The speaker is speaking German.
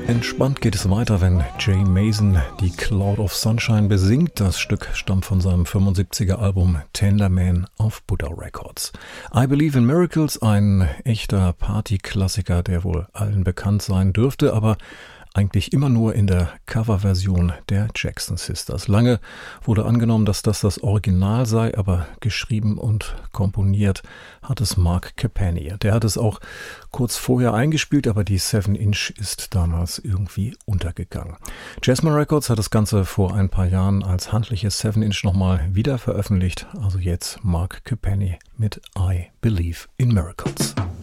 Entspannt geht es weiter, wenn Jay Mason die Cloud of Sunshine besingt. Das Stück stammt von seinem 75er Album Tender Man auf Buddha Records. I Believe in Miracles, ein echter Partyklassiker, der wohl allen bekannt sein dürfte, aber eigentlich immer nur in der Coverversion der Jackson Sisters. Lange wurde angenommen, dass das Original sei, aber geschrieben und komponiert hat es Mark Capani. Der hat es auch kurz vorher eingespielt, aber die 7-Inch ist damals irgendwie untergegangen. Jazzman Records hat das Ganze vor ein paar Jahren als handliches 7-Inch nochmal wieder veröffentlicht. Also jetzt Mark Capani mit I Believe in Miracles.